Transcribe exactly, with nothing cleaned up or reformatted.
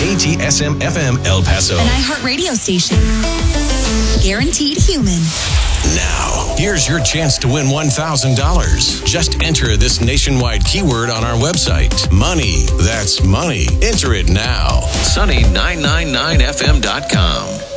K T S M F M El Paso. An iHeart radio station. Guaranteed human. Now, here's your chance to win one thousand dollars. Just enter this nationwide keyword on our website. Money. That's money. Enter it now. Sunny nine nine nine F M dot com.